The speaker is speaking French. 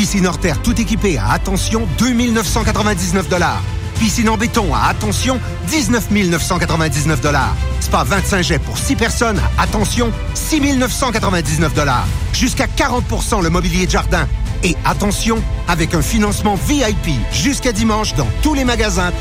Piscine hors terre tout équipée à Attention, 2 999 $. Piscine en béton à Attention, 19 999 $. Spa 25 jets pour 6 personnes à Attention, 6 999 $. Jusqu'à 40 % le mobilier de jardin. Et attention, avec un financement VIP jusqu'à dimanche dans tous les magasins